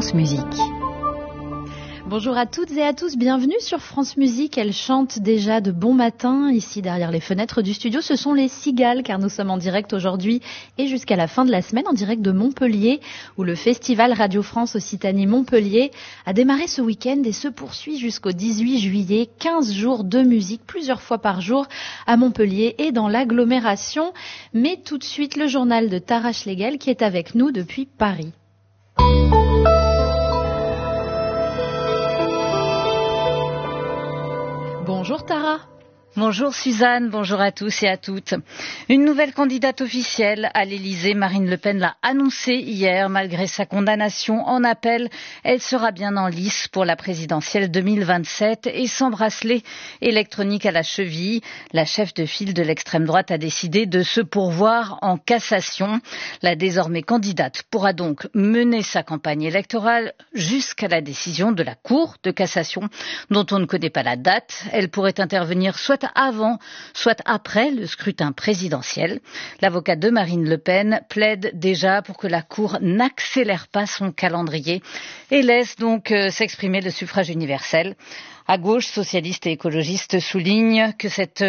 France Musique. Bonjour à toutes et à tous, bienvenue sur France Musique. Elle chante déjà de bon matin. Ici, derrière les fenêtres du studio, ce sont les Cigales, car nous sommes en direct aujourd'hui et jusqu'à la fin de la semaine, en direct de Montpellier, où le festival Radio France Occitanie Montpellier a démarré ce week-end et se poursuit jusqu'au 18 juillet. 15 jours de musique, plusieurs fois par jour, à Montpellier et dans l'agglomération. Mais tout de suite, le journal de Tara Schlegel qui est avec nous depuis Paris. Bonjour Tara. Bonjour Suzanne, bonjour à tous et à toutes. Une nouvelle candidate officielle à l'Élysée, Marine Le Pen l'a annoncé hier. Malgré sa condamnation en appel, elle sera bien en lice pour la présidentielle 2027 et sans bracelet électronique à la cheville. La chef de file de l'extrême droite a décidé de se pourvoir en cassation. La désormais candidate pourra donc mener sa campagne électorale jusqu'à la décision de la Cour de cassation dont on ne connaît pas la date. Elle pourrait intervenir soit avant, soit après le scrutin présidentiel. L'avocat de Marine Le Pen plaide déjà pour que la Cour n'accélère pas son calendrier et laisse donc s'exprimer le suffrage universel. À gauche, socialistes et écologistes soulignent que cette